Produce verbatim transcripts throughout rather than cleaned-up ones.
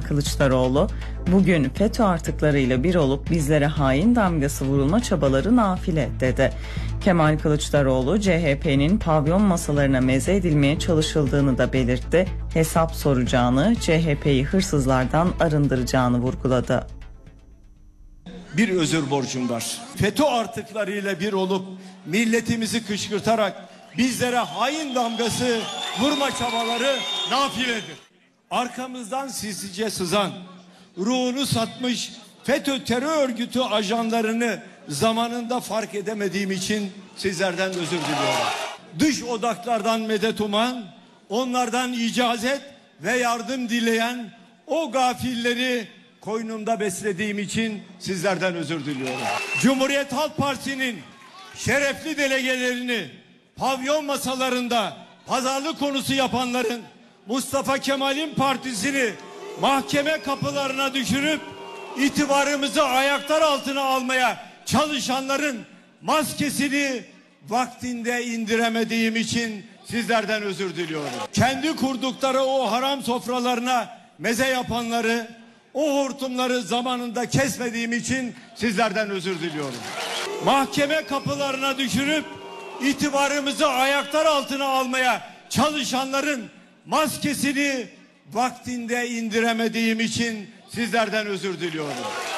Kılıçdaroğlu, bugün FETÖ artıklarıyla bir olup bizlere hain damgası vurulma çabaları nafile dedi. Kemal Kılıçdaroğlu, C H P'nin pavyon masalarına meze edilmeye çalışıldığını da belirtti. Hesap soracağını, C H P'yi hırsızlardan arındıracağını vurguladı. Bir özür borcum var. FETÖ artıklarıyla bir olup milletimizi kışkırtarak bizlere hain damgası vurma çabaları nafiledir. Arkamızdan sinsice sızan, ruhunu satmış FETÖ terör örgütü ajanlarını zamanında fark edemediğim için sizlerden özür diliyorum. Dış odaklardan medet uman, onlardan icazet ve yardım dileyen o gafilleri koynumda beslediğim için sizlerden özür diliyorum. Cumhuriyet Halk Partisi'nin şerefli delegelerini pavyon masalarında pazarlık konusu yapanların, Mustafa Kemal'in partisini mahkeme kapılarına düşürüp itibarımızı ayaklar altına almaya çalışanların maskesini vaktinde indiremediğim için sizlerden özür diliyorum. Kendi kurdukları o haram sofralarına meze yapanları, o hortumları zamanında kesmediğim için sizlerden özür diliyorum. Mahkeme kapılarına düşürüp itibarımızı ayaklar altına almaya çalışanların maskesini vaktinde indiremediğim için sizlerden özür diliyorum.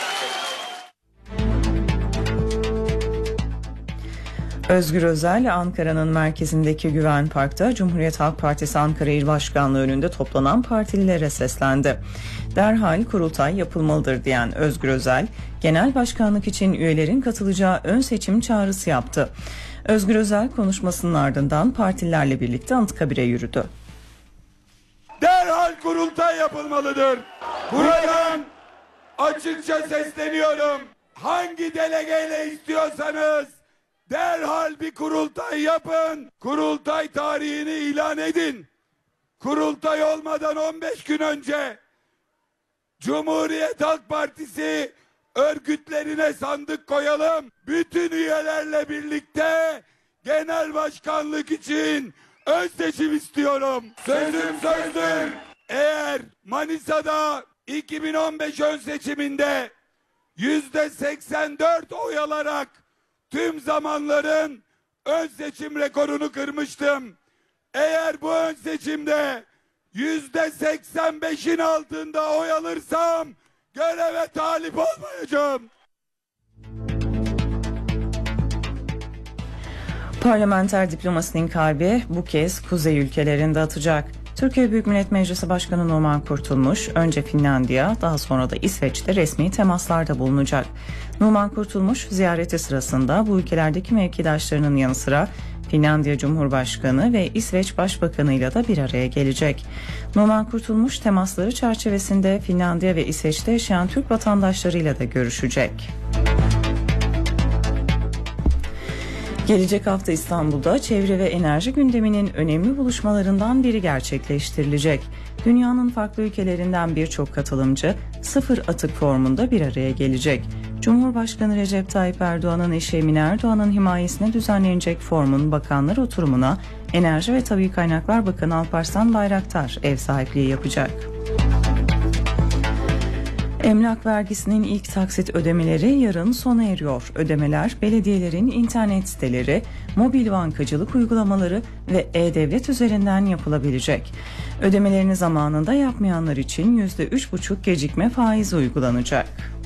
Özgür Özel, Ankara'nın merkezindeki Güven Park'ta Cumhuriyet Halk Partisi Ankara İl Başkanlığı önünde toplanan partililere seslendi. Derhal kurultay yapılmalıdır diyen Özgür Özel, genel başkanlık için üyelerin katılacağı ön seçim çağrısı yaptı. Özgür Özel konuşmasının ardından partilerle birlikte Anıtkabir'e yürüdü. Derhal kurultay yapılmalıdır. Buradan açıkça sesleniyorum. Hangi delegeyle istiyorsanız derhal bir kurultay yapın. Kurultay tarihini ilan edin. Kurultay olmadan on beş gün önce Cumhuriyet Halk Partisi örgütlerine sandık koyalım. Bütün üyelerle birlikte genel başkanlık için ön seçim istiyorum. Sözüm sözdür. Eğer Manisa'da iki bin on beş ön seçiminde yüzde seksen dört oy alarak tüm zamanların ön seçim rekorunu kırmıştım. Eğer bu ön seçimde yüzde seksen beşin altında oy alırsam göreve talip olmayacağım. Parlamenter diplomasinin kalbi bu kez kuzey ülkelerinde atacak. Türkiye Büyük Millet Meclisi Başkanı Numan Kurtulmuş, önce Finlandiya, daha sonra da İsveç'te resmi temaslarda bulunacak. Numan Kurtulmuş, ziyareti sırasında bu ülkelerdeki mevkidaşlarının yanı sıra Finlandiya Cumhurbaşkanı ve İsveç Başbakanı ile de bir araya gelecek. Numan Kurtulmuş, temasları çerçevesinde Finlandiya ve İsveç'te yaşayan Türk vatandaşlarıyla da görüşecek. Gelecek hafta İstanbul'da çevre ve enerji gündeminin önemli buluşmalarından biri gerçekleştirilecek. Dünyanın farklı ülkelerinden birçok katılımcı sıfır atık formunda bir araya gelecek. Cumhurbaşkanı Recep Tayyip Erdoğan'ın eşi Emine Erdoğan'ın himayesine düzenlenecek forumun bakanlar oturumuna Enerji ve Tabii Kaynaklar Bakanı Alparslan Bayraktar ev sahipliği yapacak. Emlak vergisinin ilk taksit ödemeleri yarın sona eriyor. Ödemeler belediyelerin internet siteleri, mobil bankacılık uygulamaları ve e-devlet üzerinden yapılabilecek. Ödemelerini zamanında yapmayanlar için yüzde üç buçuk gecikme faizi uygulanacak.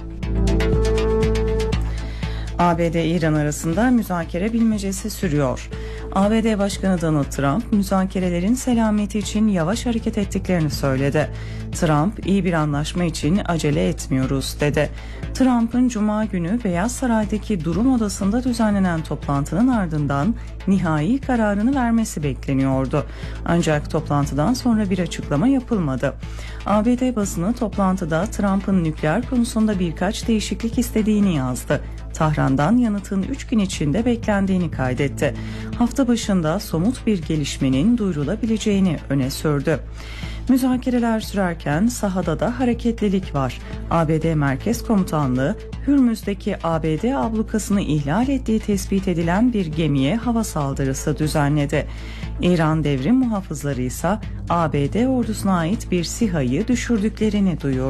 A B D-İran arasında müzakere bilmecesi sürüyor. A B D Başkanı Donald Trump, müzakerelerin selameti için yavaş hareket ettiklerini söyledi. Trump, iyi bir anlaşma için acele etmiyoruz dedi. Trump'ın Cuma günü Beyaz Saray'daki durum odasında düzenlenen toplantının ardından nihai kararını vermesi bekleniyordu. Ancak toplantıdan sonra bir açıklama yapılmadı. A B D basını toplantıda Trump'ın nükleer konusunda birkaç değişiklik istediğini yazdı. Tahran'dan yanıtın üç gün içinde beklendiğini kaydetti. Hafta başında somut bir gelişmenin duyurulabileceğini öne sürdü. Müzakereler sürerken sahada da hareketlilik var. A B D Merkez Komutanlığı, Hürmüz'deki A B D ablukasını ihlal ettiği tespit edilen bir gemiye hava saldırısı düzenledi. İran devrim muhafızları ise A B D ordusuna ait bir SİHA'yı düşürdüklerini duyurdu.